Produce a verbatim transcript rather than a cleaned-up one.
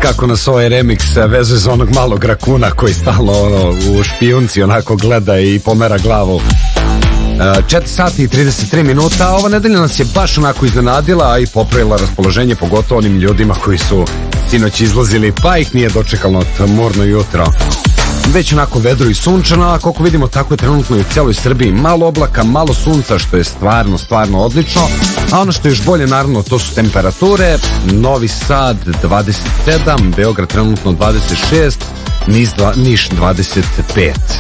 kako nas ovaj remix vezuje za onog malog rakuna koji stalno ono, u špijunci onako gleda i pomera glavu. četiri sati i trideset tri minuta. Ova nedelja nas je baš onako iznenadila i popravila raspoloženje, pogotovo onim ljudima koji su sinoć izlazili, pa ih nije dočekalo tmurno jutro. Već onako vedro i sunčano, a koliko vidimo tako je trenutno i u cijeloj Srbiji. Malo oblaka, malo sunca, što je stvarno, stvarno odlično. A ono što je još bolje, naravno, to su temperature. Novi Sad dvadeset sedam, Beograd trenutno dvadeset šest, Niš dvadeset pet.